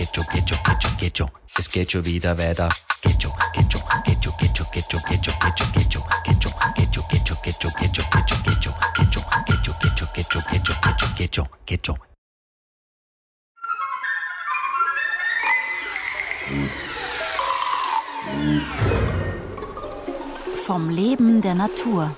Es geht schon wieder weiter. Vom Leben der Natur.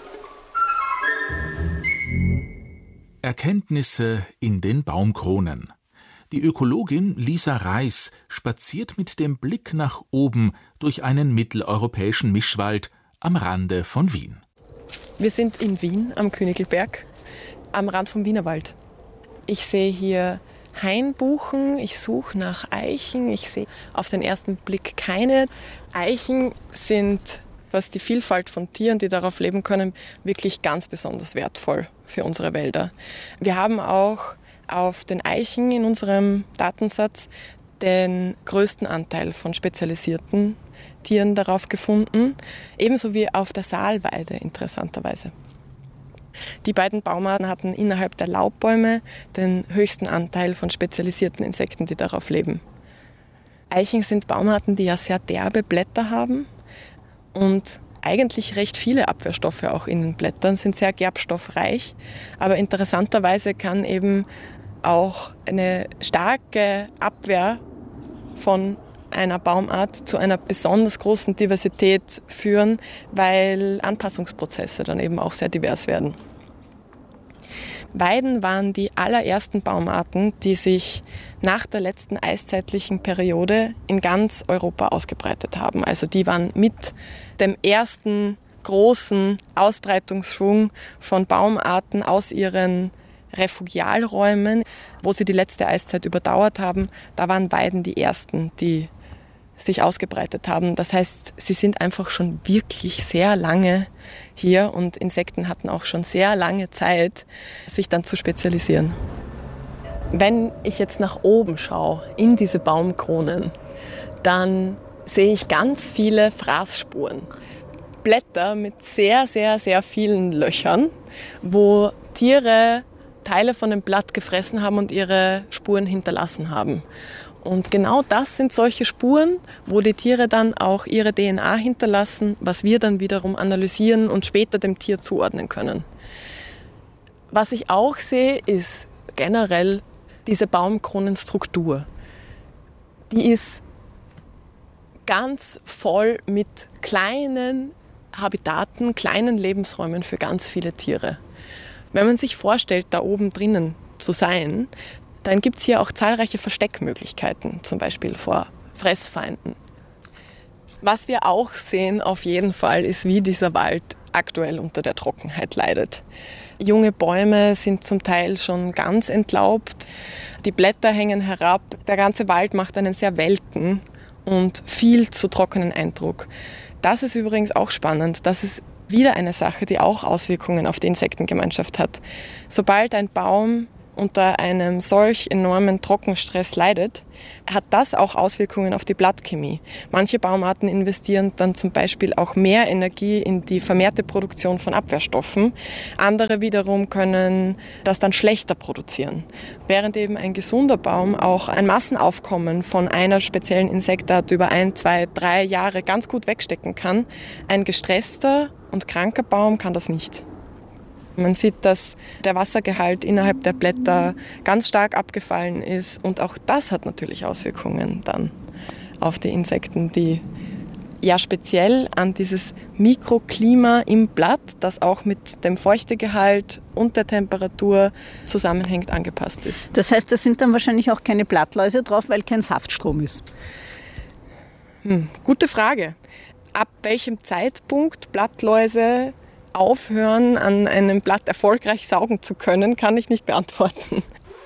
Erkenntnisse in den Baumkronen. Die Ökologin Lisa Reis spaziert mit dem Blick nach oben durch einen mitteleuropäischen Mischwald am Rande von Wien. Wir sind in Wien am Königelberg, am Rand vom Wienerwald. Ich sehe hier Hainbuchen, ich suche nach Eichen. Ich sehe auf den ersten Blick keine. Eichen sind, was die Vielfalt von Tieren, die darauf leben können, wirklich ganz besonders wertvoll für unsere Wälder. Wir haben auch auf den Eichen in unserem Datensatz den größten Anteil von spezialisierten Tieren darauf gefunden, ebenso wie auf der Saalweide interessanterweise. Die beiden Baumarten hatten innerhalb der Laubbäume den höchsten Anteil von spezialisierten Insekten, die darauf leben. Eichen sind Baumarten, die ja sehr derbe Blätter haben und eigentlich recht viele Abwehrstoffe auch in den Blättern, sind sehr gerbstoffreich. Aber interessanterweise kann eben auch eine starke Abwehr von einer Baumart zu einer besonders großen Diversität führen, weil Anpassungsprozesse dann eben auch sehr divers werden. Weiden waren die allerersten Baumarten, die sich nach der letzten eiszeitlichen Periode in ganz Europa ausgebreitet haben. Also die waren mit dem ersten großen Ausbreitungsschwung von Baumarten aus ihren Refugialräumen, wo sie die letzte Eiszeit überdauert haben. Da waren Weiden die ersten, die sich ausgebreitet haben. Das heißt, sie sind einfach schon wirklich sehr lange hier und Insekten hatten auch schon sehr lange Zeit, sich dann zu spezialisieren. Wenn ich jetzt nach oben schaue, in diese Baumkronen, dann sehe ich ganz viele Fraßspuren. Blätter mit sehr, sehr, sehr vielen Löchern, wo Tiere Teile von dem Blatt gefressen haben und ihre Spuren hinterlassen haben. Und genau das sind solche Spuren, wo die Tiere dann auch ihre DNA hinterlassen, was wir dann wiederum analysieren und später dem Tier zuordnen können. Was ich auch sehe, ist generell diese Baumkronenstruktur. Die ist ganz voll mit kleinen Habitaten, kleinen Lebensräumen für ganz viele Tiere. Wenn man sich vorstellt, da oben drinnen zu sein, dann gibt es hier auch zahlreiche Versteckmöglichkeiten, zum Beispiel vor Fressfeinden. Was wir auch sehen auf jeden Fall, ist, wie dieser Wald aktuell unter der Trockenheit leidet. Junge Bäume sind zum Teil schon ganz entlaubt, die Blätter hängen herab, der ganze Wald macht einen sehr welken und viel zu trockenen Eindruck. Das ist übrigens auch spannend, das ist wieder eine Sache, die auch Auswirkungen auf die Insektengemeinschaft hat. Sobald ein Baum unter einem solch enormen Trockenstress leidet, hat das auch Auswirkungen auf die Blattchemie. Manche Baumarten investieren dann zum Beispiel auch mehr Energie in die vermehrte Produktion von Abwehrstoffen. Andere wiederum können das dann schlechter produzieren. Während eben ein gesunder Baum auch ein Massenaufkommen von einer speziellen Insektart über 1, 2, 3 Jahre ganz gut wegstecken kann, ein gestresster und kranker Baum kann das nicht. Man sieht, dass der Wassergehalt innerhalb der Blätter ganz stark abgefallen ist und auch das hat natürlich Auswirkungen dann auf die Insekten, die ja speziell an dieses Mikroklima im Blatt, das auch mit dem Feuchtegehalt und der Temperatur zusammenhängt, angepasst ist. Das heißt, da sind dann wahrscheinlich auch keine Blattläuse drauf, weil kein Saftstrom ist. Gute Frage. Ab welchem Zeitpunkt Blattläuse aufhören, an einem Blatt erfolgreich saugen zu können, kann ich nicht beantworten.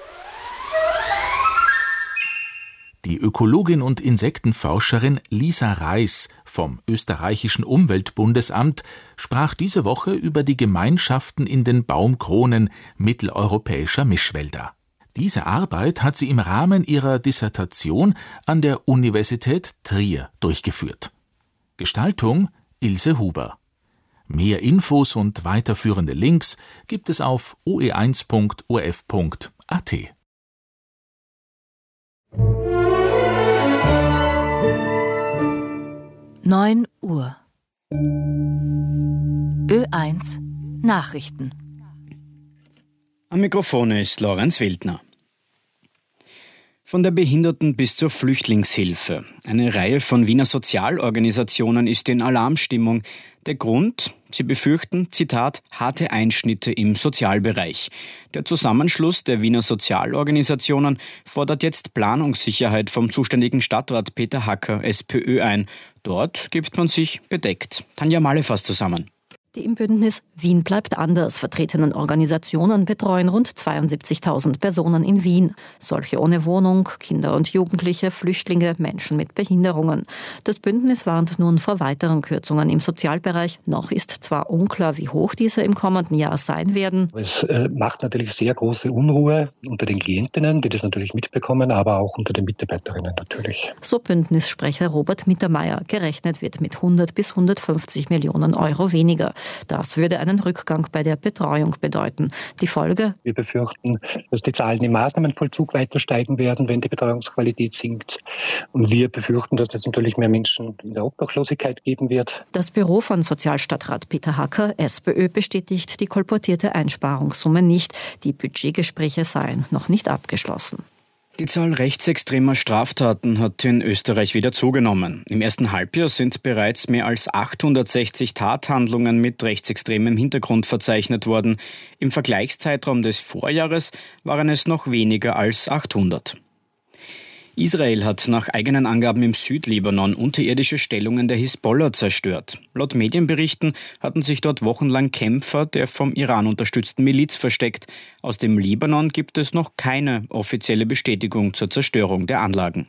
Die Ökologin und Insektenforscherin Lisa Reis vom Österreichischen Umweltbundesamt sprach diese Woche über die Gemeinschaften in den Baumkronen mitteleuropäischer Mischwälder. Diese Arbeit hat sie im Rahmen ihrer Dissertation an der Universität Trier durchgeführt. Gestaltung Ilse Huber. Mehr Infos und weiterführende Links gibt es auf oe1.orf.at. 9 Uhr. Ö1 Nachrichten. Am Mikrofon ist Lorenz Wildner. Von der Behinderten- bis zur Flüchtlingshilfe. Eine Reihe von Wiener Sozialorganisationen ist in Alarmstimmung. Der Grund? Sie befürchten, Zitat, harte Einschnitte im Sozialbereich. Der Zusammenschluss der Wiener Sozialorganisationen fordert jetzt Planungssicherheit vom zuständigen Stadtrat Peter Hacker, SPÖ, ein. Dort gibt man sich bedeckt. Tanja Malle fasst zusammen. Die im Bündnis Wien bleibt anders vertretenen Organisationen betreuen rund 72.000 Personen in Wien. Solche ohne Wohnung, Kinder und Jugendliche, Flüchtlinge, Menschen mit Behinderungen. Das Bündnis warnt nun vor weiteren Kürzungen im Sozialbereich. Noch ist zwar unklar, wie hoch diese im kommenden Jahr sein werden. Es macht natürlich sehr große Unruhe unter den Klientinnen, die das natürlich mitbekommen, aber auch unter den Mitarbeiterinnen natürlich. So Bündnissprecher Robert Mittermeier. Gerechnet wird mit 100 bis 150 Millionen Euro weniger. Das würde einen Rückgang bei der Betreuung bedeuten. Die Folge? Wir befürchten, dass die Zahlen im Maßnahmenvollzug weiter steigen werden, wenn die Betreuungsqualität sinkt. Und wir befürchten, dass es natürlich mehr Menschen in der Obdachlosigkeit geben wird. Das Büro von Sozialstadtrat Peter Hacker, SPÖ, bestätigt die kolportierte Einsparungssumme nicht. Die Budgetgespräche seien noch nicht abgeschlossen. Die Zahl rechtsextremer Straftaten hat in Österreich wieder zugenommen. Im ersten Halbjahr sind bereits mehr als 860 Tathandlungen mit rechtsextremem Hintergrund verzeichnet worden. Im Vergleichszeitraum des Vorjahres waren es noch weniger als 800. Israel hat nach eigenen Angaben im Südlibanon unterirdische Stellungen der Hisbollah zerstört. Laut Medienberichten hatten sich dort wochenlang Kämpfer der vom Iran unterstützten Miliz versteckt. Aus dem Libanon gibt es noch keine offizielle Bestätigung zur Zerstörung der Anlagen.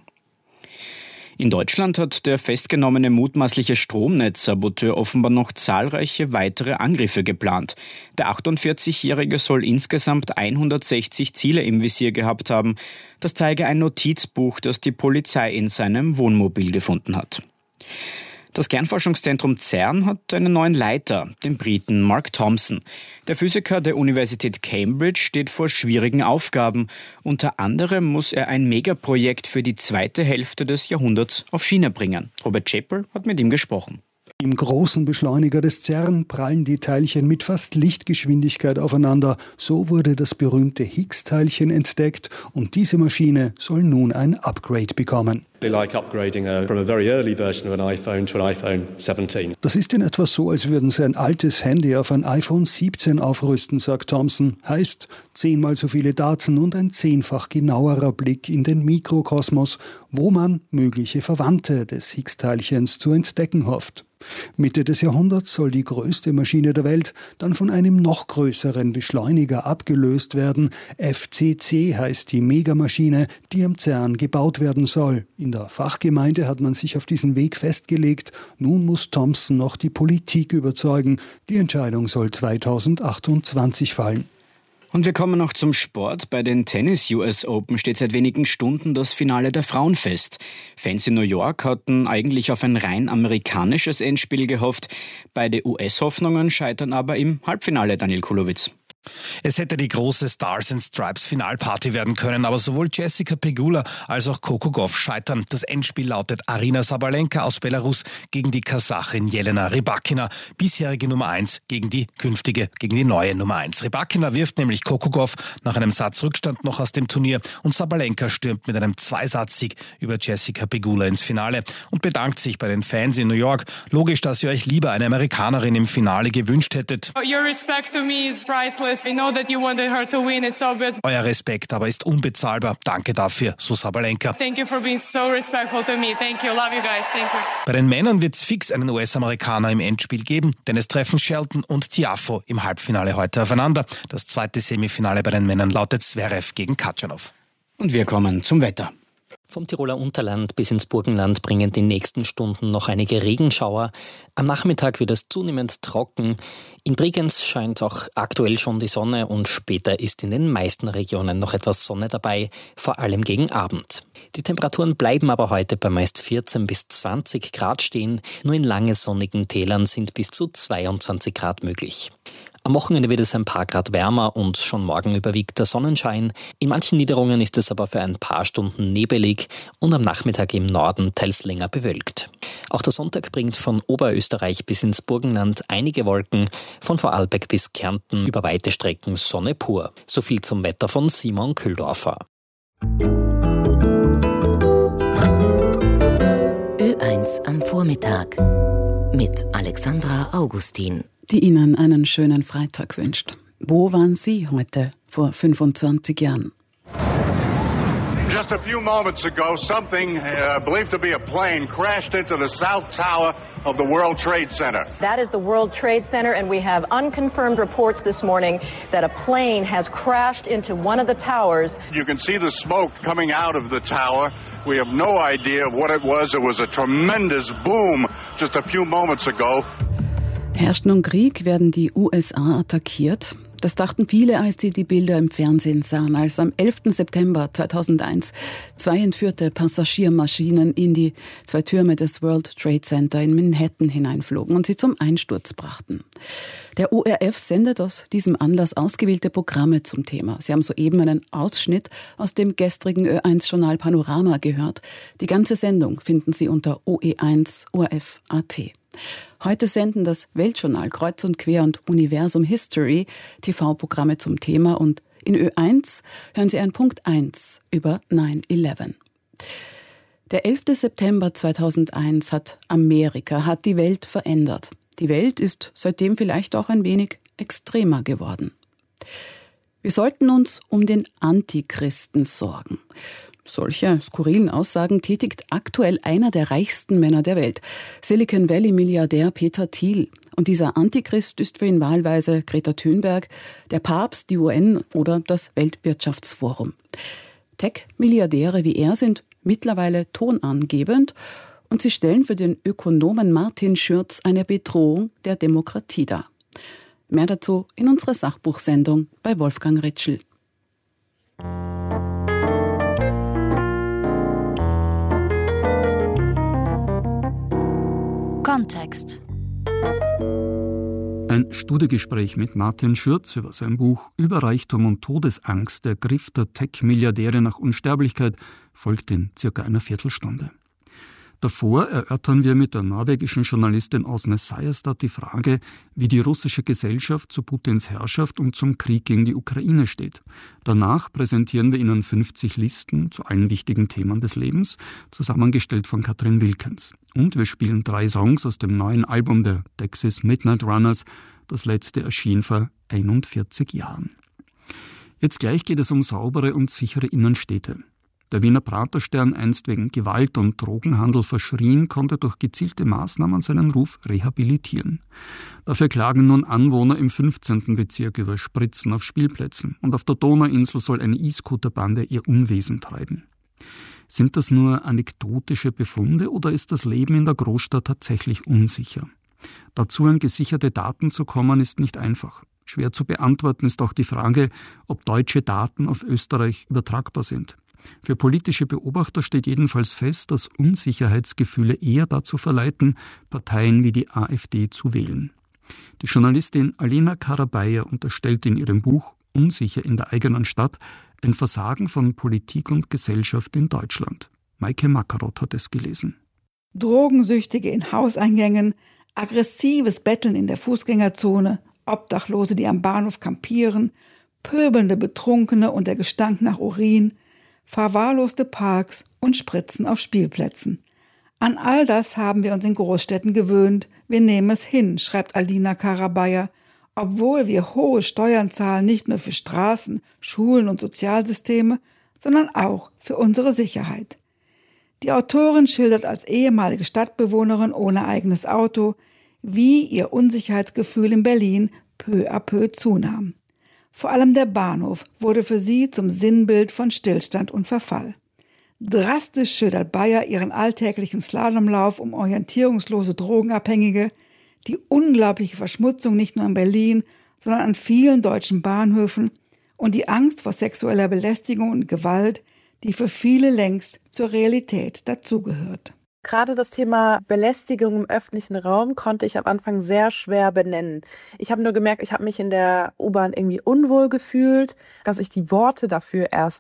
In Deutschland hat der festgenommene mutmaßliche Stromnetzsaboteur offenbar noch zahlreiche weitere Angriffe geplant. Der 48-Jährige soll insgesamt 160 Ziele im Visier gehabt haben. Das zeige ein Notizbuch, das die Polizei in seinem Wohnmobil gefunden hat. Das Kernforschungszentrum CERN hat einen neuen Leiter, den Briten Mark Thompson. Der Physiker der Universität Cambridge steht vor schwierigen Aufgaben. Unter anderem muss er ein Megaprojekt für die zweite Hälfte des Jahrhunderts auf Schiene bringen. Robert Chappell hat mit ihm gesprochen. Im großen Beschleuniger des CERN prallen die Teilchen mit fast Lichtgeschwindigkeit aufeinander. So wurde das berühmte Higgs-Teilchen entdeckt und diese Maschine soll nun ein Upgrade bekommen. Das ist in etwa so, als würden Sie ein altes Handy auf ein iPhone 17 aufrüsten, sagt Thompson. Heißt 10-mal so viele Daten und ein 10-fach genauerer Blick in den Mikrokosmos, wo man mögliche Verwandte des Higgs-Teilchens zu entdecken hofft. Mitte des Jahrhunderts soll die größte Maschine der Welt dann von einem noch größeren Beschleuniger abgelöst werden. FCC heißt die Megamaschine, die am CERN gebaut werden soll. In der Fachgemeinde hat man sich auf diesen Weg festgelegt. Nun muss Thompson noch die Politik überzeugen. Die Entscheidung soll 2028 fallen. Und wir kommen noch zum Sport. Bei den Tennis-US Open steht seit wenigen Stunden das Finale der Frauen fest. Fans in New York hatten eigentlich auf ein rein amerikanisches Endspiel gehofft. Beide US-Hoffnungen scheitern aber im Halbfinale, Daniel Kulowitz. Es hätte die große Stars and Stripes Finalparty werden können, aber sowohl Jessica Pegula als auch Coco Gauff scheitern. Das Endspiel lautet Aryna Sabalenka aus Belarus gegen die Kasachin Jelena Rybakina, bisherige Nummer 1 gegen die neue Nummer 1. Rybakina wirft nämlich Coco Gauff nach einem Satzrückstand noch aus dem Turnier und Sabalenka stürmt mit einem Zweisatzsieg über Jessica Pegula ins Finale und bedankt sich bei den Fans in New York. Logisch, dass ihr euch lieber eine Amerikanerin im Finale gewünscht hättet. Your respect to me is priceless. I know that you wanted her to win. It's obvious. Euer Respekt aber ist unbezahlbar. Danke dafür, so Sabalenka. Thank you for being so respectful to me. Thank you. Love you guys. Thank you. Bei den Männern wird es fix einen US-Amerikaner im Endspiel geben, denn es treffen Shelton und Tiafoe im Halbfinale heute aufeinander. Das zweite Semifinale bei den Männern lautet Zverev gegen Khachanov. Und wir kommen zum Wetter. Vom Tiroler Unterland bis ins Burgenland bringen die nächsten Stunden noch einige Regenschauer. Am Nachmittag wird es zunehmend trocken. In Bregenz scheint auch aktuell schon die Sonne und später ist in den meisten Regionen noch etwas Sonne dabei, vor allem gegen Abend. Die Temperaturen bleiben aber heute bei meist 14 bis 20 Grad stehen. Nur in lange sonnigen Tälern sind bis zu 22 Grad möglich. Am Wochenende wird es ein paar Grad wärmer und schon morgen überwiegt der Sonnenschein. In manchen Niederungen ist es aber für ein paar Stunden nebelig und am Nachmittag im Norden teils länger bewölkt. Auch der Sonntag bringt von Oberösterreich bis ins Burgenland einige Wolken, von Vorarlberg bis Kärnten über weite Strecken Sonne pur. So viel zum Wetter von Simon Kühldorfer. Ö1 am Vormittag mit Alexandra Augustin, die Ihnen einen schönen Freitag wünscht. Wo waren Sie heute vor 25 Jahren? Just a few moments ago, something believed to be a plane crashed into the South Tower of the World Trade Center. That is the World Trade Center, and we have unconfirmed reports this morning that a plane has crashed into one of the towers. You can see the smoke coming out of the tower. We have no idea what it was. It was a tremendous boom just a few moments ago. Herrscht nun Krieg, werden die USA attackiert? Das dachten viele, als sie die Bilder im Fernsehen sahen, als am 11. September 2001 2 entführte Passagiermaschinen in die 2 Türme des World Trade Center in Manhattan hineinflogen und sie zum Einsturz brachten. Der ORF sendet aus diesem Anlass ausgewählte Programme zum Thema. Sie haben soeben einen Ausschnitt aus dem gestrigen Ö1-Journal Panorama gehört. Die ganze Sendung finden Sie unter OE1 ORF.at. Heute senden das Weltjournal Kreuz und Quer und Universum History TV-Programme zum Thema und in Ö1 hören Sie ein Punkt 1 über 9/11. Der 11. September 2001 hat die Welt verändert. Die Welt ist seitdem vielleicht auch ein wenig extremer geworden. Wir sollten uns um den Antichristen sorgen. Solche skurrilen Aussagen tätigt aktuell einer der reichsten Männer der Welt, Silicon Valley-Milliardär Peter Thiel. Und dieser Antichrist ist für ihn wahlweise Greta Thunberg, der Papst, die UN oder das Weltwirtschaftsforum. Tech-Milliardäre wie er sind mittlerweile tonangebend und sie stellen für den Ökonomen Martin Schürz eine Bedrohung der Demokratie dar. Mehr dazu in unserer Sachbuchsendung bei Wolfgang Ritschl. Kontext. Ein Studiogespräch mit Martin Schürz über sein Buch Über Reichtum und Todesangst, der Griff der Tech-Milliardäre nach Unsterblichkeit, folgt in circa einer Viertelstunde. Davor erörtern wir mit der norwegischen Journalistin Åsne Seierstad die Frage, wie die russische Gesellschaft zu Putins Herrschaft und zum Krieg gegen die Ukraine steht. Danach präsentieren wir Ihnen 50 Listen zu allen wichtigen Themen des Lebens, zusammengestellt von Katrin Wilkens. Und wir spielen 3 Songs aus dem neuen Album der Dexys Midnight Runners. Das letzte erschien vor 41 Jahren. Jetzt gleich geht es um saubere und sichere Innenstädte. Der Wiener Praterstern, einst wegen Gewalt und Drogenhandel verschrien, konnte durch gezielte Maßnahmen seinen Ruf rehabilitieren. Dafür klagen nun Anwohner im 15. Bezirk über Spritzen auf Spielplätzen. Und auf der Donauinsel soll eine E-Scooter-Bande ihr Unwesen treiben. Sind das nur anekdotische Befunde oder ist das Leben in der Großstadt tatsächlich unsicher? Dazu an gesicherte Daten zu kommen, ist nicht einfach. Schwer zu beantworten ist auch die Frage, ob deutsche Daten auf Österreich übertragbar sind. Für politische Beobachter steht jedenfalls fest, dass Unsicherheitsgefühle eher dazu verleiten, Parteien wie die AfD zu wählen. Die Journalistin Alena Karabayer unterstellt in ihrem Buch Unsicher in der eigenen Stadt ein Versagen von Politik und Gesellschaft in Deutschland. Maike Makaroth hat es gelesen. Drogensüchtige in Hauseingängen, aggressives Betteln in der Fußgängerzone, Obdachlose, die am Bahnhof kampieren, pöbelnde Betrunkene und der Gestank nach Urin, verwahrloste Parks und Spritzen auf Spielplätzen. An all das haben wir uns in Großstädten gewöhnt. Wir nehmen es hin, schreibt Alina Karabayer, obwohl wir hohe Steuern zahlen, nicht nur für Straßen, Schulen und Sozialsysteme, sondern auch für unsere Sicherheit. Die Autorin schildert als ehemalige Stadtbewohnerin ohne eigenes Auto, wie ihr Unsicherheitsgefühl in Berlin peu à peu zunahm. Vor allem der Bahnhof wurde für sie zum Sinnbild von Stillstand und Verfall. Drastisch schildert Bayer ihren alltäglichen Slalomlauf um orientierungslose Drogenabhängige, die unglaubliche Verschmutzung nicht nur in Berlin, sondern an vielen deutschen Bahnhöfen und die Angst vor sexueller Belästigung und Gewalt, die für viele längst zur Realität dazugehört. Gerade das Thema Belästigung im öffentlichen Raum konnte ich am Anfang sehr schwer benennen. Ich habe nur gemerkt, ich habe mich in der U-Bahn irgendwie unwohl gefühlt, dass ich die Worte dafür erst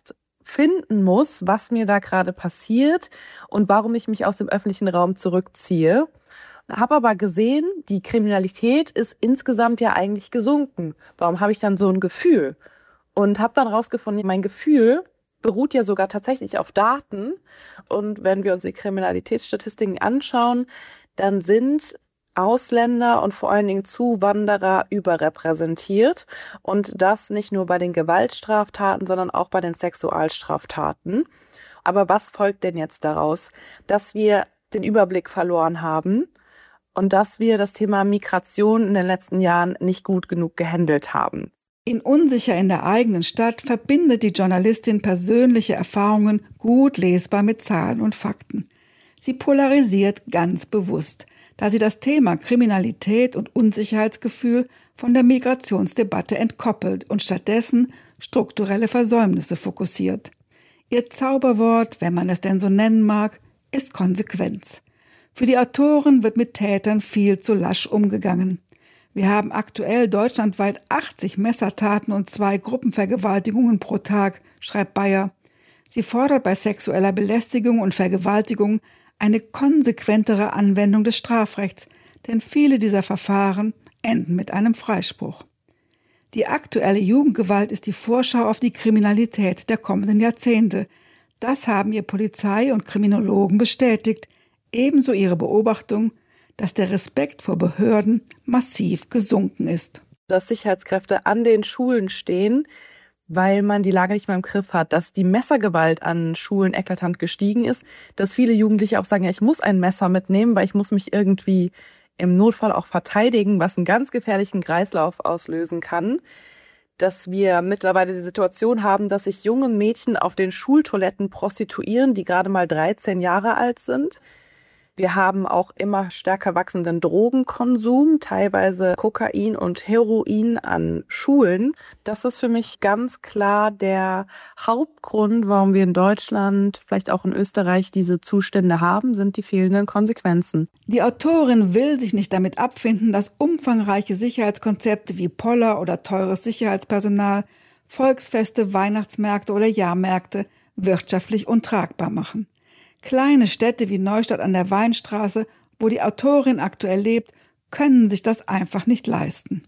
finden muss, was mir da gerade passiert und warum ich mich aus dem öffentlichen Raum zurückziehe. Habe aber gesehen, die Kriminalität ist insgesamt ja eigentlich gesunken. Warum habe ich dann so ein Gefühl? Und habe dann rausgefunden, mein Gefühl beruht ja sogar tatsächlich auf Daten. Und wenn wir uns die Kriminalitätsstatistiken anschauen, dann sind Ausländer und vor allen Dingen Zuwanderer überrepräsentiert. Und das nicht nur bei den Gewaltstraftaten, sondern auch bei den Sexualstraftaten. Aber was folgt denn jetzt daraus? Dass wir den Überblick verloren haben und dass wir das Thema Migration in den letzten Jahren nicht gut genug gehandelt haben. In Unsicher in der eigenen Stadt verbindet die Journalistin persönliche Erfahrungen gut lesbar mit Zahlen und Fakten. Sie polarisiert ganz bewusst, da sie das Thema Kriminalität und Unsicherheitsgefühl von der Migrationsdebatte entkoppelt und stattdessen strukturelle Versäumnisse fokussiert. Ihr Zauberwort, wenn man es denn so nennen mag, ist Konsequenz. Für die Autorin wird mit Tätern viel zu lasch umgegangen. Wir haben aktuell deutschlandweit 80 Messertaten und 2 Gruppenvergewaltigungen pro Tag, schreibt Bayer. Sie fordert bei sexueller Belästigung und Vergewaltigung eine konsequentere Anwendung des Strafrechts, denn viele dieser Verfahren enden mit einem Freispruch. Die aktuelle Jugendgewalt ist die Vorschau auf die Kriminalität der kommenden Jahrzehnte. Das haben ihr Polizei und Kriminologen bestätigt, ebenso ihre Beobachtung, dass der Respekt vor Behörden massiv gesunken ist. Dass Sicherheitskräfte an den Schulen stehen, weil man die Lage nicht mehr im Griff hat, dass die Messergewalt an Schulen eklatant gestiegen ist, dass viele Jugendliche auch sagen, ja, ich muss ein Messer mitnehmen, weil ich muss mich irgendwie im Notfall auch verteidigen, was einen ganz gefährlichen Kreislauf auslösen kann. Dass wir mittlerweile die Situation haben, dass sich junge Mädchen auf den Schultoiletten prostituieren, die gerade mal 13 Jahre alt sind. Wir haben auch immer stärker wachsenden Drogenkonsum, teilweise Kokain und Heroin an Schulen. Das ist für mich ganz klar der Hauptgrund, warum wir in Deutschland, vielleicht auch in Österreich, diese Zustände haben, sind die fehlenden Konsequenzen. Die Autorin will sich nicht damit abfinden, dass umfangreiche Sicherheitskonzepte wie Poller oder teures Sicherheitspersonal, Volksfeste, Weihnachtsmärkte oder Jahrmärkte wirtschaftlich untragbar machen. Kleine Städte wie Neustadt an der Weinstraße, wo die Autorin aktuell lebt, können sich das einfach nicht leisten.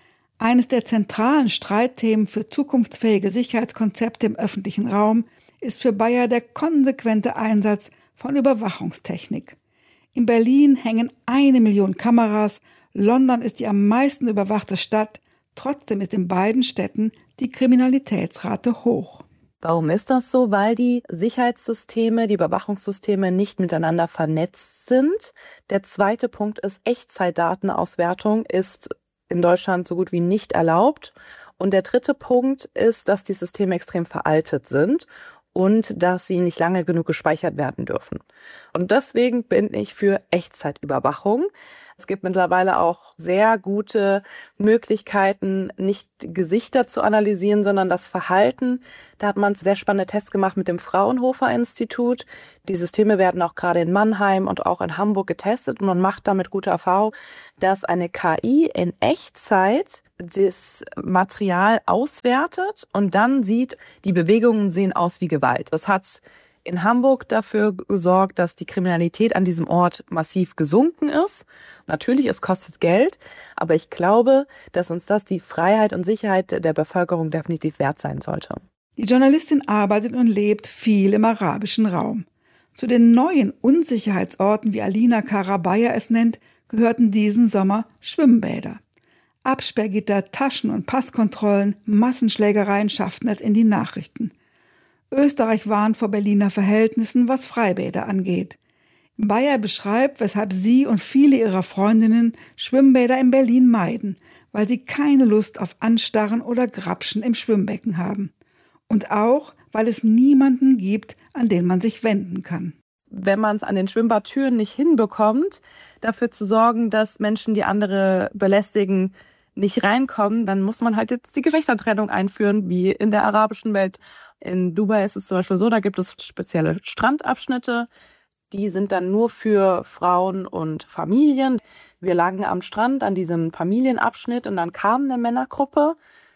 Eines der zentralen Streitthemen für zukunftsfähige Sicherheitskonzepte im öffentlichen Raum ist für Bayer der konsequente Einsatz von Überwachungstechnik. In Berlin hängen 1 Million Kameras, London ist die am meisten überwachte Stadt, trotzdem ist in beiden Städten die Kriminalitätsrate hoch. Warum ist das so? Weil die Sicherheitssysteme, die Überwachungssysteme nicht miteinander vernetzt sind. Der zweite Punkt ist, Echtzeitdatenauswertung ist in Deutschland so gut wie nicht erlaubt. Und der dritte Punkt ist, dass die Systeme extrem veraltet sind und dass sie nicht lange genug gespeichert werden dürfen. Und deswegen bin ich für Echtzeitüberwachung. Es gibt mittlerweile auch sehr gute Möglichkeiten, nicht Gesichter zu analysieren, sondern das Verhalten. Da hat man sehr spannende Tests gemacht mit dem Fraunhofer-Institut. Die Systeme werden auch gerade in Mannheim und auch in Hamburg getestet und man macht damit gute Erfahrung, dass eine KI in Echtzeit das Material auswertet und dann sieht, die Bewegungen sehen aus wie Gewalt. Das hat in Hamburg dafür gesorgt, dass die Kriminalität an diesem Ort massiv gesunken ist. Natürlich, es kostet Geld, aber ich glaube, dass uns das die Freiheit und Sicherheit der Bevölkerung definitiv wert sein sollte. Die Journalistin arbeitet und lebt viel im arabischen Raum. Zu den neuen Unsicherheitsorten, wie Alina Karabayer es nennt, gehörten diesen Sommer Schwimmbäder. Absperrgitter, Taschen- und Passkontrollen, Massenschlägereien schafften es in die Nachrichten. Österreich warnt vor Berliner Verhältnissen, was Freibäder angeht. Bayer beschreibt, weshalb sie und viele ihrer Freundinnen Schwimmbäder in Berlin meiden, weil sie keine Lust auf Anstarren oder Grapschen im Schwimmbecken haben. Und auch, weil es niemanden gibt, an den man sich wenden kann. Wenn man es an den Schwimmbadtüren nicht hinbekommt, dafür zu sorgen, dass Menschen, die andere belästigen, nicht reinkommen, dann muss man halt jetzt die Geschlechtertrennung einführen, wie in der arabischen Welt. In Dubai ist es zum Beispiel so, da gibt es spezielle Strandabschnitte, die sind dann nur für Frauen und Familien. Wir lagen am Strand an diesem Familienabschnitt und dann kam eine Männergruppe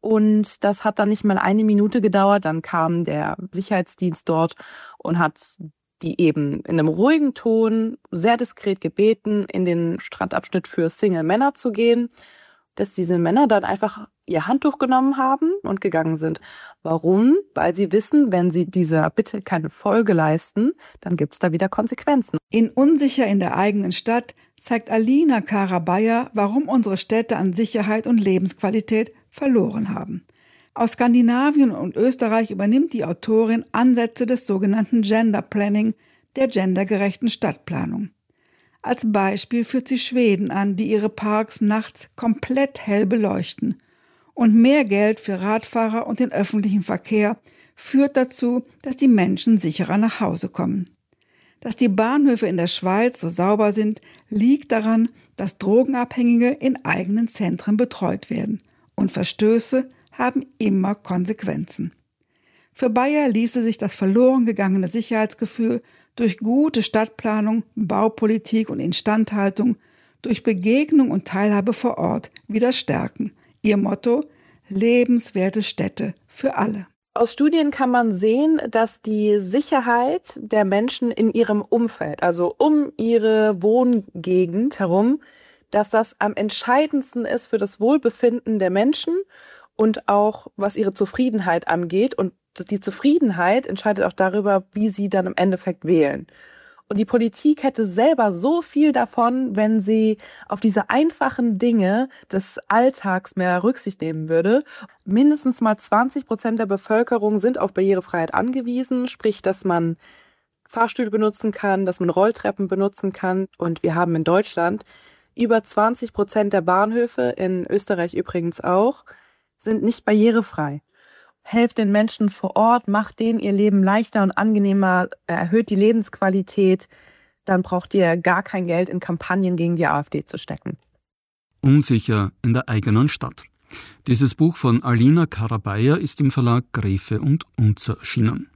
Und das hat dann nicht mal 1 Minute gedauert. Dann kam der Sicherheitsdienst dort und hat die eben in einem ruhigen Ton sehr diskret gebeten, in den Strandabschnitt für Single-Männer zu gehen, dass diese Männer dann einfach ihr Handtuch genommen haben und gegangen sind. Warum? Weil sie wissen, wenn sie dieser Bitte keine Folge leisten, dann gibt es da wieder Konsequenzen. In Unsicher in der eigenen Stadt zeigt Alina Karabayer, warum unsere Städte an Sicherheit und Lebensqualität verloren haben. Aus Skandinavien und Österreich übernimmt die Autorin Ansätze des sogenannten Gender Planning, der gendergerechten Stadtplanung. Als Beispiel führt sie Schweden an, die ihre Parks nachts komplett hell beleuchten. Und mehr Geld für Radfahrer und den öffentlichen Verkehr führt dazu, dass die Menschen sicherer nach Hause kommen. Dass die Bahnhöfe in der Schweiz so sauber sind, liegt daran, dass Drogenabhängige in eigenen Zentren betreut werden. Und Verstöße haben immer Konsequenzen. Für Bayer ließe sich das verloren gegangene Sicherheitsgefühl durch gute Stadtplanung, Baupolitik und Instandhaltung, durch Begegnung und Teilhabe vor Ort wieder stärken. Ihr Motto: lebenswerte Städte für alle. Aus Studien kann man sehen, dass die Sicherheit der Menschen in ihrem Umfeld, also um ihre Wohngegend herum, dass das am entscheidendsten ist für das Wohlbefinden der Menschen und auch was ihre Zufriedenheit angeht. Und die Zufriedenheit entscheidet auch darüber, wie sie dann im Endeffekt wählen. Und die Politik hätte selber so viel davon, wenn sie auf diese einfachen Dinge des Alltags mehr Rücksicht nehmen würde. Mindestens mal 20% der Bevölkerung sind auf Barrierefreiheit angewiesen, sprich, dass man Fahrstühle benutzen kann, dass man Rolltreppen benutzen kann. Und wir haben in Deutschland über 20% der Bahnhöfe, in Österreich übrigens auch, sind nicht barrierefrei. Helft den Menschen vor Ort, macht denen ihr Leben leichter und angenehmer, erhöht die Lebensqualität, dann braucht ihr gar kein Geld in Kampagnen gegen die AfD zu stecken. Unsicher in der eigenen Stadt. Dieses Buch von Alina Karabayer ist im Verlag Gräfe und Unzer erschienen.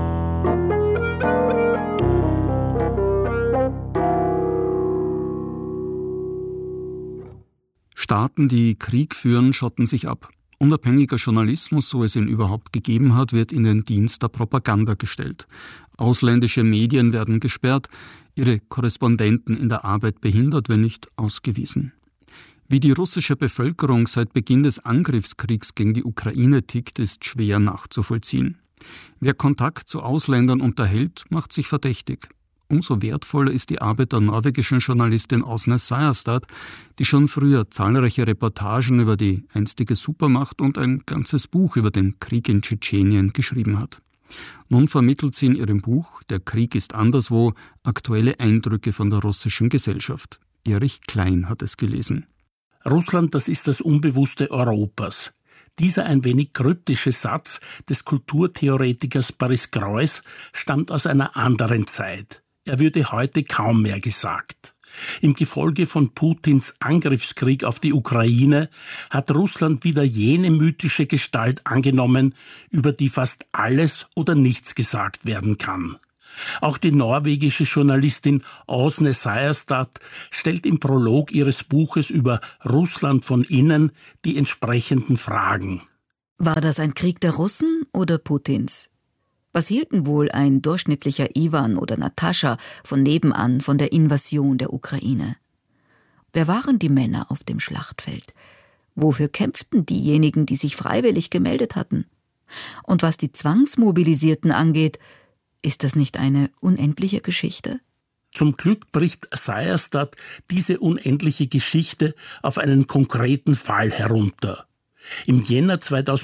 Staaten, die Krieg führen, schotten sich ab. Unabhängiger Journalismus, so es ihn überhaupt gegeben hat, wird in den Dienst der Propaganda gestellt. Ausländische Medien werden gesperrt, ihre Korrespondenten in der Arbeit behindert, wenn nicht ausgewiesen. Wie die russische Bevölkerung seit Beginn des Angriffskriegs gegen die Ukraine tickt, ist schwer nachzuvollziehen. Wer Kontakt zu Ausländern unterhält, macht sich verdächtig. Umso wertvoller ist die Arbeit der norwegischen Journalistin Åsne Seierstad, die schon früher zahlreiche Reportagen über die einstige Supermacht und ein ganzes Buch über den Krieg in Tschetschenien geschrieben hat. Nun vermittelt sie in ihrem Buch »Der Krieg ist anderswo« aktuelle Eindrücke von der russischen Gesellschaft. Erich Klein hat es gelesen. Russland, das ist das Unbewusste Europas. Dieser ein wenig kryptische Satz des Kulturtheoretikers Boris Groys stammt aus einer anderen Zeit. Er würde heute kaum mehr gesagt. Im Gefolge von Putins Angriffskrieg auf die Ukraine hat Russland wieder jene mythische Gestalt angenommen, über die fast alles oder nichts gesagt werden kann. Auch die norwegische Journalistin Åsne Seierstad stellt im Prolog ihres Buches über Russland von innen die entsprechenden Fragen. War das ein Krieg der Russen oder Putins? Was hielten wohl ein durchschnittlicher Iwan oder Natascha von nebenan von der Invasion der Ukraine? Wer waren die Männer auf dem Schlachtfeld? Wofür kämpften diejenigen, die sich freiwillig gemeldet hatten? Und was die Zwangsmobilisierten angeht, ist das nicht eine unendliche Geschichte? Zum Glück bricht Seierstad diese unendliche Geschichte auf einen konkreten Fall herunter. Im Jänner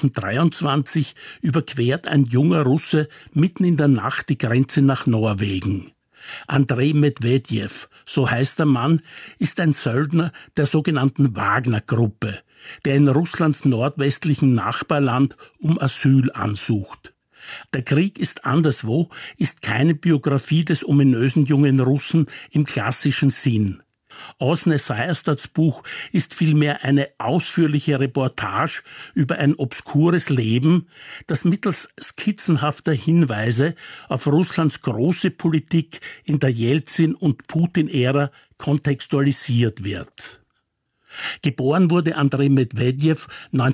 2023 überquert ein junger Russe mitten in der Nacht die Grenze nach Norwegen. Andrei Medvedev, so heißt der Mann, ist ein Söldner der sogenannten Wagner-Gruppe, der in Russlands nordwestlichen Nachbarland um Asyl ansucht. Der Krieg ist anderswo ist keine Biografie des ominösen jungen Russen im klassischen Sinn. Åsne Seierstads Buch ist vielmehr eine ausführliche Reportage über ein obskures Leben, das mittels skizzenhafter Hinweise auf Russlands große Politik in der Jelzin- und Putin-Ära kontextualisiert wird. Geboren wurde Andrei Medvedev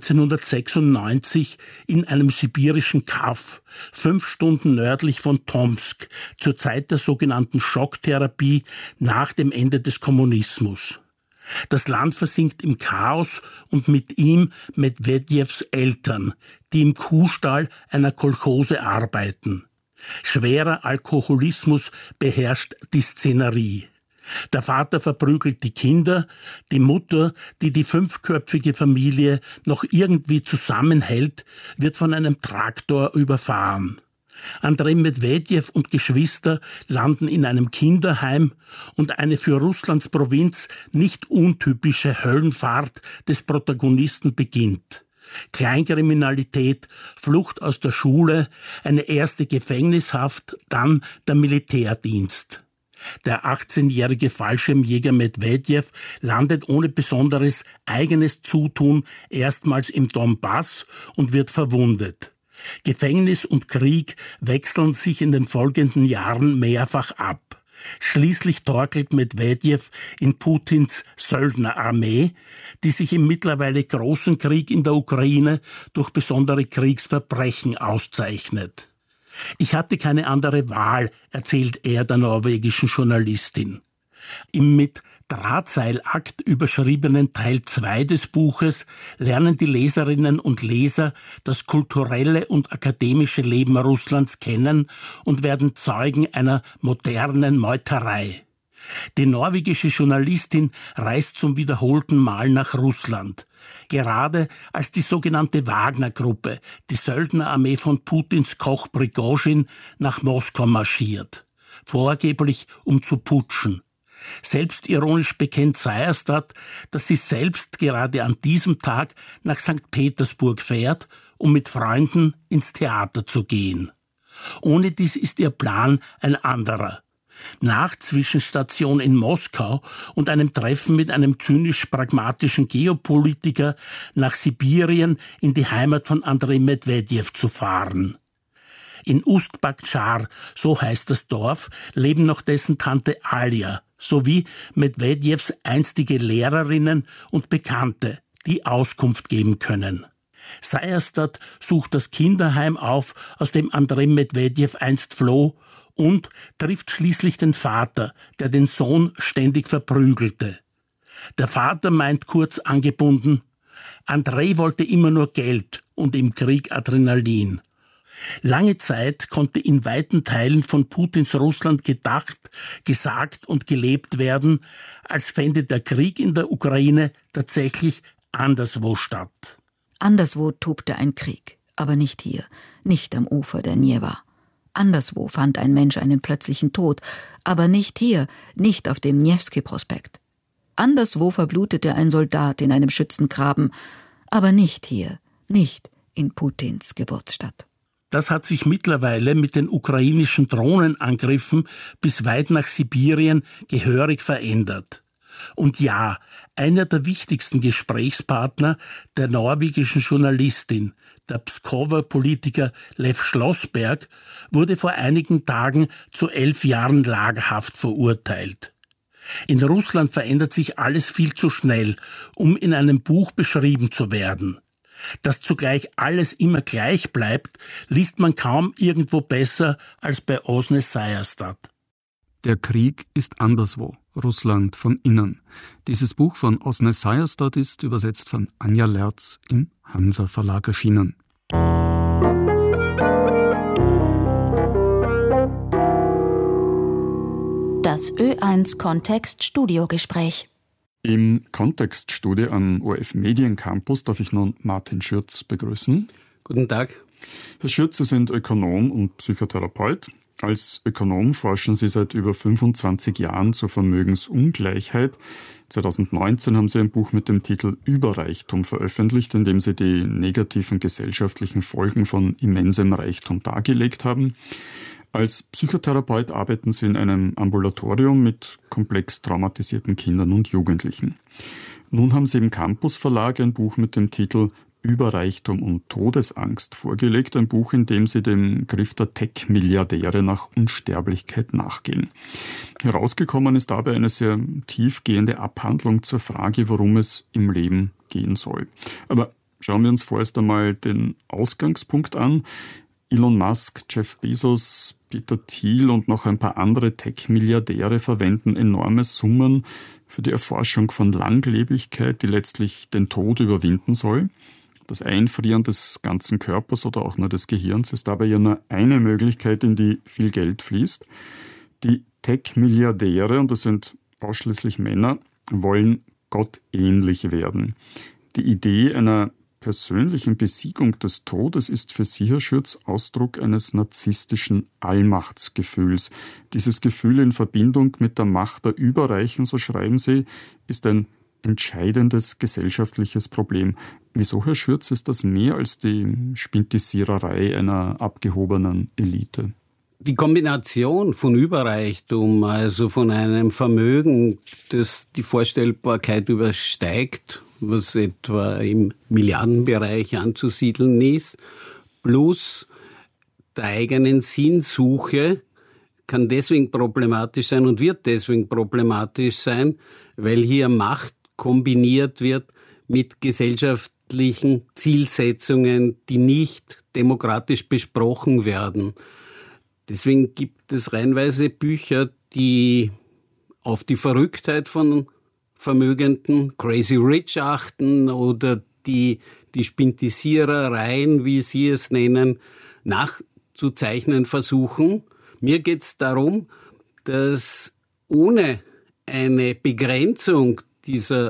1996 in einem sibirischen Kaff, 5 Stunden nördlich von Tomsk, zur Zeit der sogenannten Schocktherapie nach dem Ende des Kommunismus. Das Land versinkt im Chaos und mit ihm Medvedevs Eltern, die im Kuhstall einer Kolchose arbeiten. Schwerer Alkoholismus beherrscht die Szenerie. Der Vater verprügelt die Kinder, die Mutter, die die 5-köpfige Familie noch irgendwie zusammenhält, wird von einem Traktor überfahren. Andrei Medvedev und Geschwister landen in einem Kinderheim und eine für Russlands Provinz nicht untypische Höllenfahrt des Protagonisten beginnt. Kleinkriminalität, Flucht aus der Schule, eine erste Gefängnishaft, dann der Militärdienst. Der 18-jährige Fallschirmjäger Medvedev landet ohne besonderes eigenes Zutun erstmals im Donbass und wird verwundet. Gefängnis und Krieg wechseln sich in den folgenden Jahren mehrfach ab. Schließlich torkelt Medvedev in Putins Söldnerarmee, die sich im mittlerweile großen Krieg in der Ukraine durch besondere Kriegsverbrechen auszeichnet. Ich hatte keine andere Wahl, erzählt er der norwegischen Journalistin. Im mit Drahtseilakt überschriebenen Teil 2 des Buches lernen die Leserinnen und Leser das kulturelle und akademische Leben Russlands kennen und werden Zeugen einer modernen Meuterei. Die norwegische Journalistin reist zum wiederholten Mal nach Russland. Gerade als die sogenannte Wagner-Gruppe, die Söldnerarmee von Putins Koch Prigozhin, nach Moskau marschiert. Vorgeblich um zu putschen. Selbstironisch bekennt Seierstadt, dass sie selbst gerade an diesem Tag nach St. Petersburg fährt, um mit Freunden ins Theater zu gehen. Ohne dies ist ihr Plan ein anderer. Nach Zwischenstation in Moskau und einem Treffen mit einem zynisch-pragmatischen Geopolitiker nach Sibirien in die Heimat von Andrei Medvedev zu fahren. In Ust-Baktschar, so heißt das Dorf, leben noch dessen Tante Alia sowie Medvedevs einstige Lehrerinnen und Bekannte, die Auskunft geben können. Seierstadt sucht das Kinderheim auf, aus dem Andrei Medvedev einst floh, und trifft schließlich den Vater, der den Sohn ständig verprügelte. Der Vater meint kurz angebunden, Andrei wollte immer nur Geld und im Krieg Adrenalin. Lange Zeit konnte in weiten Teilen von Putins Russland gedacht, gesagt und gelebt werden, als fände der Krieg in der Ukraine tatsächlich anderswo statt. Anderswo tobte ein Krieg, aber nicht hier, nicht am Ufer der Njewa. Anderswo fand ein Mensch einen plötzlichen Tod, aber nicht hier, nicht auf dem Newski-Prospekt. Anderswo verblutete ein Soldat in einem Schützengraben, aber nicht hier, nicht in Putins Geburtsstadt. Das hat sich mittlerweile mit den ukrainischen Drohnenangriffen bis weit nach Sibirien gehörig verändert. Und ja, einer der wichtigsten Gesprächspartner der norwegischen Journalistin, der Pskower Politiker Lev Schlossberg, wurde vor einigen Tagen zu 11 Jahren Lagerhaft verurteilt. In Russland verändert sich alles viel zu schnell, um in einem Buch beschrieben zu werden. Dass zugleich alles immer gleich bleibt, liest man kaum irgendwo besser als bei Osne Seierstadt. Der Krieg ist anderswo, Russland von innen. Dieses Buch von Osne Seierstadt ist übersetzt von Anja Lerz im Hansa Verlag erschienen. Das Ö1 Kontext Studiogespräch. Im Kontextstudio am ORF Mediencampus darf ich nun Martin Schürz begrüßen. Guten Tag. Herr Schürz, Sie sind Ökonom und Psychotherapeut. Als Ökonom forschen Sie seit über 25 Jahren zur Vermögensungleichheit. 2019 haben Sie ein Buch mit dem Titel Überreichtum veröffentlicht, in dem Sie die negativen gesellschaftlichen Folgen von immensem Reichtum dargelegt haben. Als Psychotherapeut arbeiten Sie in einem Ambulatorium mit komplex traumatisierten Kindern und Jugendlichen. Nun haben Sie im Campus Verlag ein Buch mit dem Titel Überreichtum und Todesangst vorgelegt, ein Buch, in dem sie dem Griff der Tech-Milliardäre nach Unsterblichkeit nachgehen. Herausgekommen ist dabei eine sehr tiefgehende Abhandlung zur Frage, worum es im Leben gehen soll. Aber schauen wir uns vorerst einmal den Ausgangspunkt an. Elon Musk, Jeff Bezos, Peter Thiel und noch ein paar andere Tech-Milliardäre verwenden enorme Summen für die Erforschung von Langlebigkeit, die letztlich den Tod überwinden soll. Das Einfrieren des ganzen Körpers oder auch nur des Gehirns ist dabei ja nur eine Möglichkeit, in die viel Geld fließt. Die Tech-Milliardäre, und das sind ausschließlich Männer, wollen gottähnlich werden. Die Idee einer persönlichen Besiegung des Todes ist für sie, Herr Schürz, Ausdruck eines narzisstischen Allmachtsgefühls. Dieses Gefühl in Verbindung mit der Macht der Überreichen, so schreiben Sie, ist ein entscheidendes gesellschaftliches Problem. Wieso, Herr Schürz, ist das mehr als die Spintisiererei einer abgehobenen Elite? Die Kombination von Überreichtum, also von einem Vermögen, das die Vorstellbarkeit übersteigt, was etwa im Milliardenbereich anzusiedeln ist, plus der eigenen Sinnsuche, kann deswegen problematisch sein und wird deswegen problematisch sein, weil hier Macht kombiniert wird mit gesellschaftlichen Zielsetzungen, die nicht demokratisch besprochen werden. Deswegen gibt es reihenweise Bücher, die auf die Verrücktheit von Vermögenden, Crazy Rich achten oder die Spintisierereien, wie Sie es nennen, nachzuzeichnen versuchen. Mir geht es darum, dass ohne eine Begrenzung dieser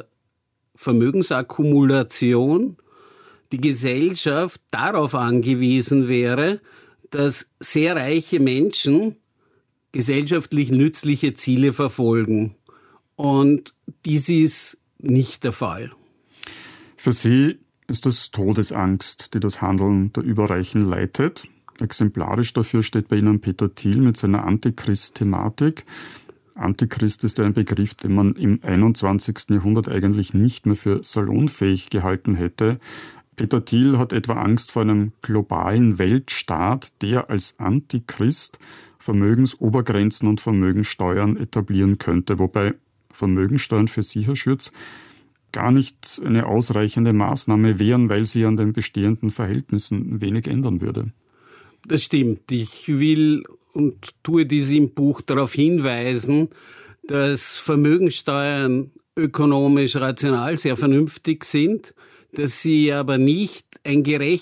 Vermögensakkumulation die Gesellschaft darauf angewiesen wäre, dass sehr reiche Menschen gesellschaftlich nützliche Ziele verfolgen. Und dies ist nicht der Fall. Für Sie ist es Todesangst, die das Handeln der Überreichen leitet. Exemplarisch dafür steht bei Ihnen Peter Thiel mit seiner Antichrist-Thematik. Antichrist ist ein Begriff, den man im 21. Jahrhundert eigentlich nicht mehr für salonfähig gehalten hätte. Peter Thiel hat etwa Angst vor einem globalen Weltstaat, der als Antichrist Vermögensobergrenzen und Vermögensteuern etablieren könnte, wobei Vermögensteuern für Sie, Herr Schürz, gar nicht eine ausreichende Maßnahme wären, weil sie an den bestehenden Verhältnissen wenig ändern würde. Das stimmt. Ich will und tue dies im Buch darauf hinweisen, dass Vermögensteuern ökonomisch rational sehr vernünftig sind, dass sie aber nicht ein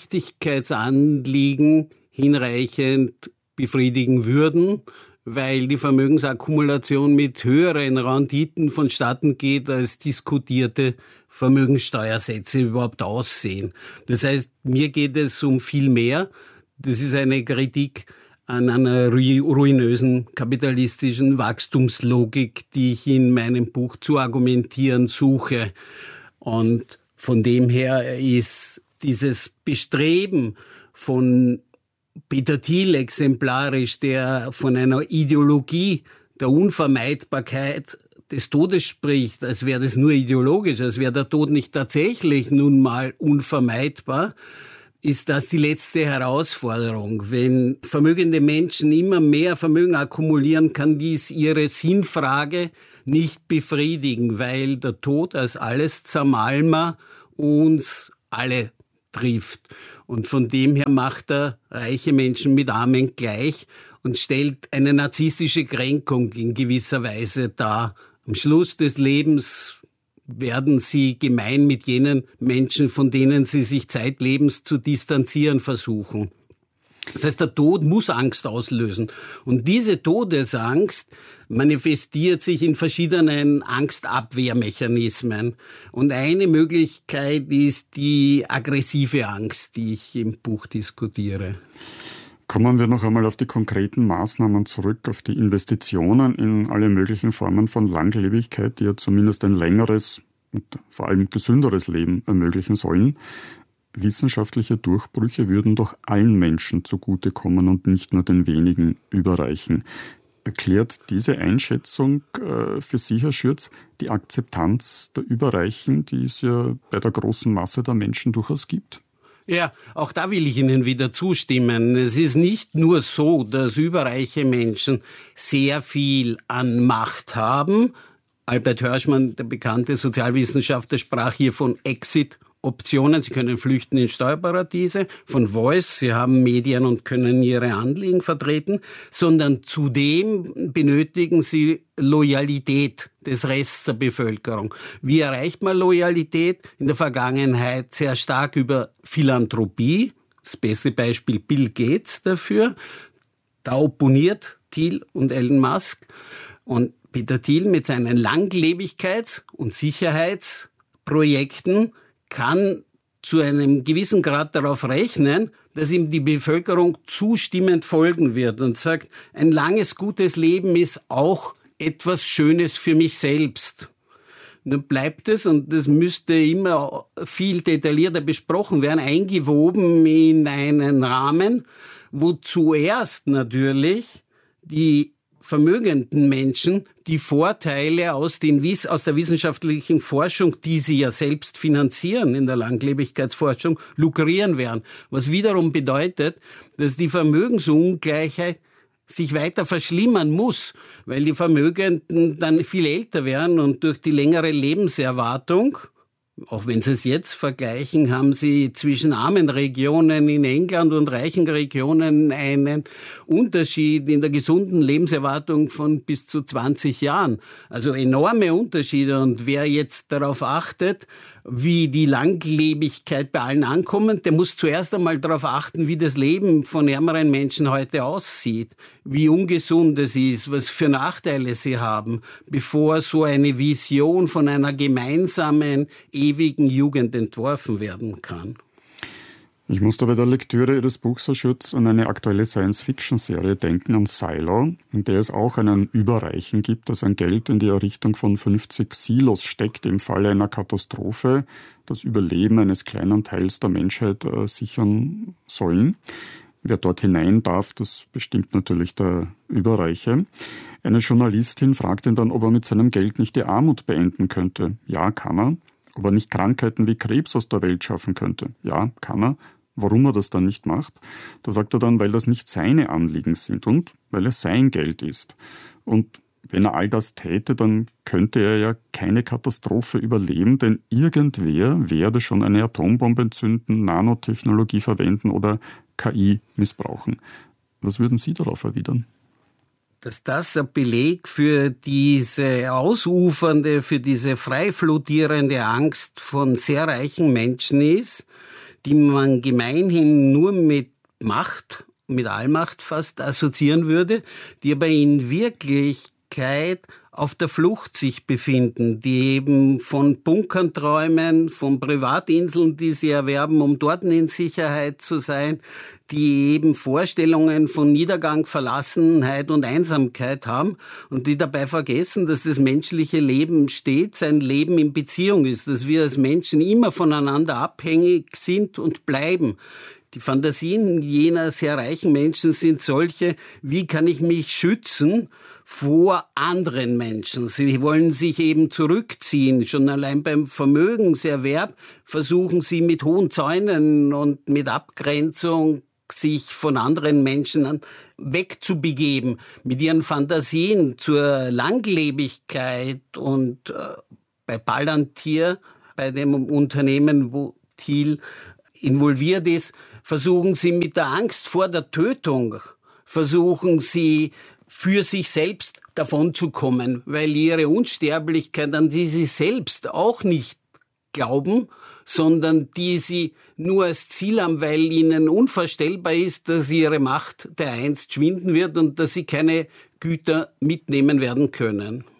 Gerechtigkeitsanliegen hinreichend befriedigen würden, weil die Vermögensakkumulation mit höheren Renditen vonstatten geht, als diskutierte Vermögenssteuersätze überhaupt aussehen. Das heißt, mir geht es um viel mehr. Das ist eine Kritik an einer ruinösen kapitalistischen Wachstumslogik, die ich in meinem Buch zu argumentieren suche. Und von dem her ist dieses Bestreben von Peter Thiel exemplarisch, der von einer Ideologie der Unvermeidbarkeit des Todes spricht, als wäre das nur ideologisch, als wäre der Tod nicht tatsächlich nun mal unvermeidbar, ist das die letzte Herausforderung. Wenn vermögende Menschen immer mehr Vermögen akkumulieren, kann dies ihre Sinnfrage nicht befriedigen, weil der Tod als alles Zermalmer uns alle trifft. Und von dem her macht er reiche Menschen mit Armen gleich und stellt eine narzisstische Kränkung in gewisser Weise dar. Am Schluss des Lebens werden sie gemein mit jenen Menschen, von denen sie sich zeitlebens zu distanzieren versuchen. Das heißt, der Tod muss Angst auslösen. Und diese Todesangst manifestiert sich in verschiedenen Angstabwehrmechanismen. Und eine Möglichkeit ist die aggressive Angst, die ich im Buch diskutiere. Kommen wir noch einmal auf die konkreten Maßnahmen zurück, auf die Investitionen in alle möglichen Formen von Langlebigkeit, die ja zumindest ein längeres und vor allem gesünderes Leben ermöglichen sollen. Wissenschaftliche Durchbrüche würden doch allen Menschen zugutekommen und nicht nur den wenigen Überreichen. Erklärt diese Einschätzung für Sie, Herr Schürz, die Akzeptanz der Überreichen, die es ja bei der großen Masse der Menschen durchaus gibt? Ja, auch da will ich Ihnen wieder zustimmen. Es ist nicht nur so, dass überreiche Menschen sehr viel an Macht haben. Albert Hirschmann, der bekannte Sozialwissenschaftler, sprach hier von Exit-Optionen. Sie können flüchten in Steuerparadiese, von Voice, sie haben Medien und können ihre Anliegen vertreten, sondern zudem benötigen sie Loyalität des Rests der Bevölkerung. Wie erreicht man Loyalität? In der Vergangenheit sehr stark über Philanthropie. Das beste Beispiel Bill Gates dafür. Da opponiert Thiel und Elon Musk. Und Peter Thiel mit seinen Langlebigkeits- und Sicherheitsprojekten kann zu einem gewissen Grad darauf rechnen, dass ihm die Bevölkerung zustimmend folgen wird und sagt, ein langes, gutes Leben ist auch etwas Schönes für mich selbst. Nun bleibt es, und das müsste immer viel detaillierter besprochen werden, eingewoben in einen Rahmen, wo zuerst natürlich die vermögenden Menschen die Vorteile aus der wissenschaftlichen Forschung, die sie ja selbst finanzieren in der Langlebigkeitsforschung, lukrieren werden. Was wiederum bedeutet, dass die Vermögensungleichheit sich weiter verschlimmern muss, weil die Vermögenden dann viel älter werden und durch die längere Lebenserwartung, auch wenn Sie es jetzt vergleichen, haben Sie zwischen armen Regionen in England und reichen Regionen einen Unterschied in der gesunden Lebenserwartung von bis zu 20 Jahren. Also enorme Unterschiede. Und wer jetzt darauf achtet, wie die Langlebigkeit bei allen ankommt, der muss zuerst einmal darauf achten, wie das Leben von ärmeren Menschen heute aussieht, wie ungesund es ist, was für Nachteile sie haben, bevor so eine Vision von einer gemeinsamen, ewigen Jugend entworfen werden kann. Ich musste bei der Lektüre Ihres Buchs, Herr Schürz, an eine aktuelle Science-Fiction-Serie denken, an Silo, in der es auch einen Überreichen gibt, das ein Geld in die Errichtung von 50 Silos steckt, im Falle einer Katastrophe das Überleben eines kleinen Teils der Menschheit sichern sollen. Wer dort hinein darf, das bestimmt natürlich der Überreiche. Eine Journalistin fragt ihn dann, ob er mit seinem Geld nicht die Armut beenden könnte. Ja, kann er. Ob er nicht Krankheiten wie Krebs aus der Welt schaffen könnte. Ja, kann er. Warum er das dann nicht macht? Da sagt er dann, weil das nicht seine Anliegen sind und weil es sein Geld ist. Und wenn er all das täte, dann könnte er ja keine Katastrophe überleben, denn irgendwer werde schon eine Atombombe entzünden, Nanotechnologie verwenden oder KI missbrauchen. Was würden Sie darauf erwidern? Dass das ein Beleg für diese ausufernde, für diese frei flottierende Angst von sehr reichen Menschen ist, die man gemeinhin nur mit Macht, mit Allmacht fast assoziieren würde, die aber in Wirklichkeit auf der Flucht sich befinden, die eben von Bunkern träumen, von Privatinseln, die sie erwerben, um dort in Sicherheit zu sein, die eben Vorstellungen von Niedergang, Verlassenheit und Einsamkeit haben und die dabei vergessen, dass das menschliche Leben stets ein Leben in Beziehung ist, dass wir als Menschen immer voneinander abhängig sind und bleiben. Die Fantasien jener sehr reichen Menschen sind solche, wie kann ich mich schützen vor anderen Menschen? Sie wollen sich eben zurückziehen. Schon allein beim Vermögenserwerb versuchen sie mit hohen Zäunen und mit Abgrenzung sich von anderen Menschen wegzubegeben, mit ihren Fantasien zur Langlebigkeit. Und bei Palantir, bei dem Unternehmen, wo Thiel involviert ist, versuchen sie mit der Angst vor der Tötung, versuchen sie für sich selbst davonzukommen, weil ihre Unsterblichkeit, an die sie selbst auch nicht glauben, sondern die sie nur als Ziel haben, weil ihnen unvorstellbar ist, dass ihre Macht dereinst schwinden wird und dass sie keine Güter mitnehmen werden können.